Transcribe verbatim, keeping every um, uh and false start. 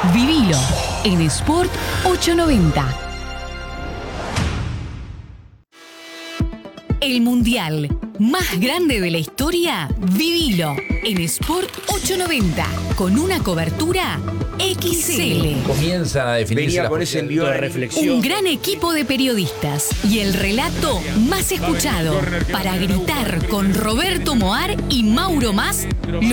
Vivilo en Sport ochocientos noventa. El mundial más grande de la historia, vivilo en Sport ochocientos noventa con una cobertura X L. Comienzan a definirse Venía con ese envío de reflexión. Un gran equipo de periodistas y el relato más escuchado para gritar con Roberto Moar y Mauro Mas